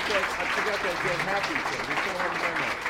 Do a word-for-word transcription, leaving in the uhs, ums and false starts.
that I forgot that get happy thing. We still haven't done that.